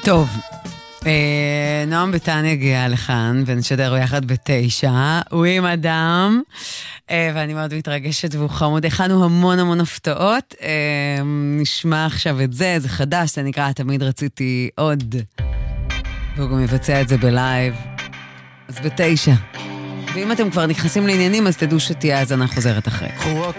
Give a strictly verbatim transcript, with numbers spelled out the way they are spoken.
טוב, אה, נועם ביטן הגיע לכאן ונשדר ביחד בתשע, הוא עם אדם, אה, ואני מאוד מתרגשת והוא חמוד, הכנו המון המון הפתעות, אה, נשמע עכשיו את זה, זה חדש, זה נקרא תמיד רציתי עוד, והוא גם מבצע את זה בלייב, אז בתשע. ואם אתם כבר נכנסים לעניינים, אז תדעו שתהיה האזנה חוזרת אחרי. קחו רק